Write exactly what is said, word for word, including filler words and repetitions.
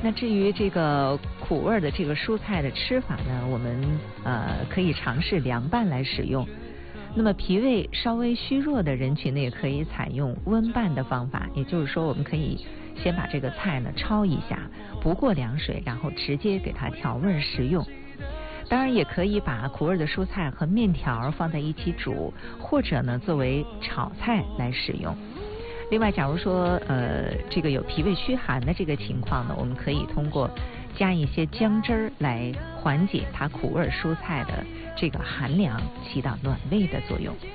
那至于这个苦味的这个蔬菜的吃法呢，我们呃可以尝试凉拌来使用。那么脾胃稍微虚弱的人群呢，也可以采用温拌的方法，也就是说，我们可以先把这个菜呢焯一下，不过凉水，然后直接给它调味食用。当然也可以把苦味的蔬菜和面条放在一起煮，或者呢作为炒菜来使用。另外，假如说呃这个有脾胃虚寒的这个情况呢，我们可以通过加一些姜汁儿来缓解它苦味蔬菜的这个寒凉，起到暖胃的作用。